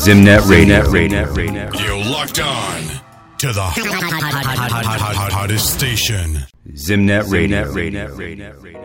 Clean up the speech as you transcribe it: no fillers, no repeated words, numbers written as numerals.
Zimnet Radio. You're locked on to the hottest station. Zimnet Radio.